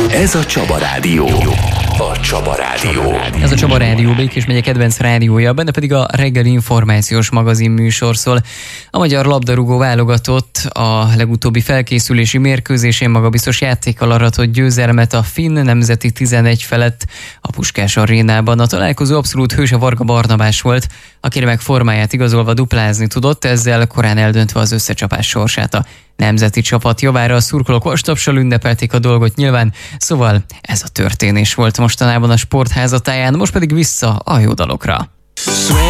Ez a Csaba Rádió. A Csaba Rádió. Ez a Csaba Rádió, Békés megye kedvenc rádiója, benne pedig a reggeli információs magazin műsor szól. A magyar labdarúgó válogatott a legutóbbi felkészülési mérkőzésén magabiztos játékkal aratott győzelmet a finn nemzeti 11 felett a Puskás arénában. A találkozó abszolút hőse Varga Barnabás volt, aki remek formáját igazolva duplázni tudott, ezzel korán eldöntve az összecsapás sorsát. A nemzeti csapat javára a szurkolók vastapsal ünnepelték a dolgot nyilván, szóval ez a történés volt mostanában a Sportháza táján, most pedig vissza a jó dalokra.